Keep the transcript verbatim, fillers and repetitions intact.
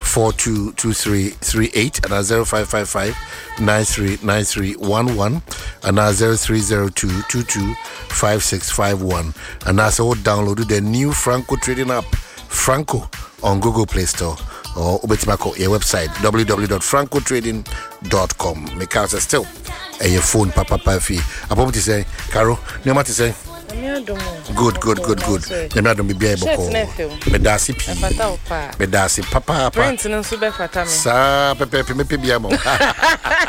four two two three three eight and zero five five five nine three nine three one one and zero three zero two two two five six five one and also download the new Franco trading app Franco on Google Play Store or Ubetimako your website w w w dot franco trading dot com. Make out still a your phone papa pafi. I want to say Caro, no matter say good, good, good, good. You know, don't be able to. Medasi P. Medasi Papa. Prince and Super Fatami. Sa Pepe, maybe be a